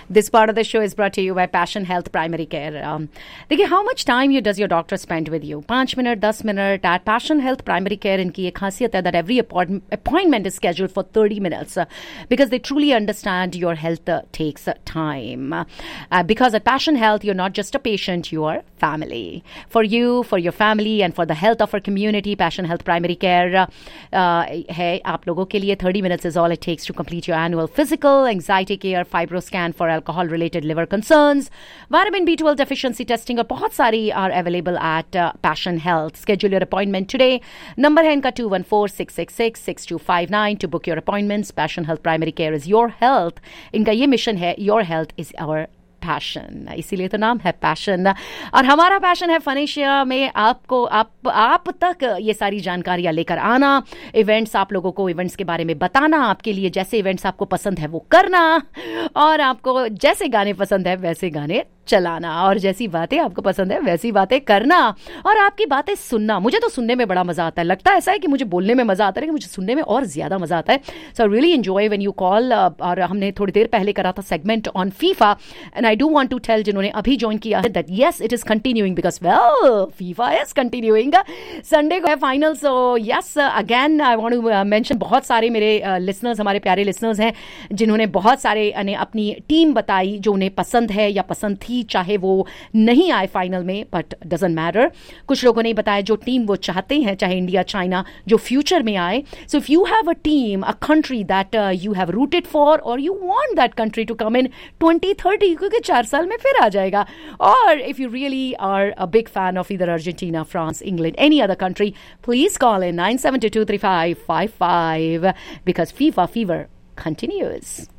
This part of the show is brought to you by Passion Health Primary Care. देखिए, how much time does your doctor spend with you? 5 minute, 10 minute. At Passion Health Primary Care, इनकी एक खासियत है that every appointment is scheduled for 30 minutes because they truly understand your health takes time. Because at Passion Health, you're not just a patient, you are family. For you, for your family, and for the health of our community, Passion Health Primary Care है आप लोगों के लिए. 30 minutes is all it takes to complete your annual physical, anxiety care, fibroscan for alcohol-related liver concerns, vitamin B12 deficiency testing और बहुत सारी are available at Passion Health. Schedule your appointment today. Number है इनका 214-666-6259 to book your appointments. Passion Health Primary Care is your health. इनका ये mission है, your health is our passion, इसीलिए तो नाम है पैशन. और हमारा पैशन है फनेशिया में आपको आप तक ये सारी जानकारियां लेकर आना, इवेंट्स आप लोगों को इवेंट्स के बारे में बताना, आपके लिए जैसे इवेंट्स आपको पसंद है वो करना, और आपको जैसे गाने पसंद है वैसे गाने चलाना, और जैसी बातें आपको पसंद है वैसी बातें करना, और आपकी बातें सुनना. मुझे तो सुनने में बड़ा मजा आता है. लगता है ऐसा है कि मुझे बोलने में मजा आता है, लेकिन मुझे सुनने में और ज्यादा मजा आता है. सो I really enjoy when you call. और हमने थोड़ी देर पहले करा था segment on FIFA, and I do want to tell जिन्होंने अभी ज्वाइन किया है that yes it is continuing because well FIFA is continuing. Sunday को है final, so yes again I want to mention बहुत सारे मेरे लिसनर्स, हमारे प्यारे लिसनर्स हैं जिन्होंने बहुत सारे अपनी टीम बताई जो उन्हें पसंद है या पसंद थी, चाहे वो नहीं आए फाइनल में, बट डजंट मैटर. कुछ लोगों ने बताया जो टीम वो चाहते हैं, चाहे इंडिया चाइना, जो फ्यूचर में आए. So if you have a team, a country that you have rooted for, और you want that country to come इन 2030, क्योंकि 4 साल में फिर आ जाएगा, और if you really are a big fan of either Argentina, France, England, any other country, please call in 972-235-5555 because FIFA fever continues.